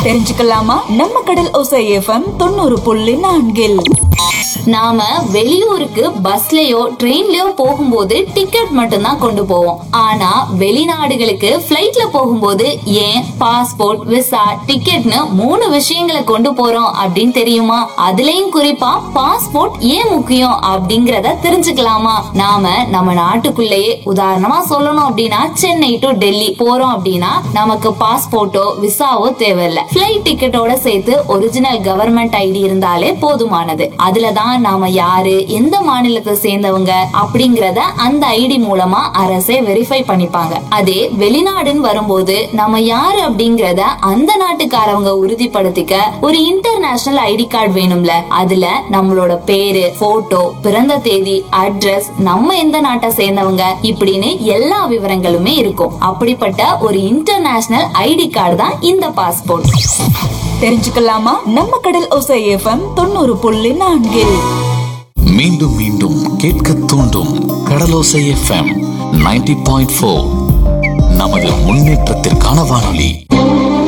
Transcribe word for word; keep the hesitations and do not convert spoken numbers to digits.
தெரிஞ்சுக்கலாமா? நம்ம கடல் ஓசை எஃப்எம் தொண்ணூறு புள்ளி நான்கில் நாம வெளியூருக்கு பஸ்லயோ ட்ரெயின்லயோ போகும்போது டிக்கெட் மட்டும்தான் கொண்டு போவோம். ஆனா வெளிநாடுகளுக்கு பிளைட்ல போகும்போது ஏன் பாஸ்போர்ட், விசா, டிக்கெட்னு மூணு விஷயங்களை கொண்டு போறோம் அப்படின்னு தெரியுமா? அதுலயும் குறிப்பா பாஸ்போர்ட் ஏன் முக்கியம் அப்படிங்கறத தெரிஞ்சுக்கலாமா? நாம நம்ம நாட்டுக்குள்ளேயே உதாரணமா சொல்லணும் அப்படின்னா சென்னை டு டெல்லி போறோம் அப்படின்னா நமக்கு பாஸ்போர்ட்டோ விசாவோ தேவையில்லை. பிளைட் டிக்கெட்டோட சேர்த்து ஒரிஜினல் கவர்மெண்ட் ஐடி இருந்தாலே போதுமானது. அதுலதான் நாம யாரு, எந்த மாநிலத்தை சேர்ந்தவங்க அப்படிங்கறத அந்த ஐடி மூலமா அரசே வெரிஃபை பண்ணிப்பாங்க. அதே வெளிநாடுன்னு வரும்போது நம்ம யாரு அப்படிங்கறத அந்த நாட்டுக்காரவங்க உறுதிப்படுத்திக்க ஒரு இன்டர்நேஷனல் ஐடி கார்டு வேணும்ல. அதுல நம்மளோட பேரு, போட்டோ, பிறந்த தேதி, அட்ரஸ், நம்ம எந்த நாட்டை சேர்ந்தவங்க இப்படின்னு எல்லா விவரங்களுமே இருக்கும். அப்படிப்பட்ட ஒரு இன்டர்நேஷனல் ஐடி கார்டு தான் இந்த பாஸ்போர்ட். தெரிஞ்சுக்கலாமா? நம்ம கடல் ஓசை எஃப்எம் தொண்ணூறு புள்ளி நான்கில் மீண்டும் மீண்டும் கேட்க தூண்டும் கடலோசை எஃப்எம் நைன்டி பாயிண்ட் ஃபோர் நமது முன்னேற்றத்திற்கான வானொலி.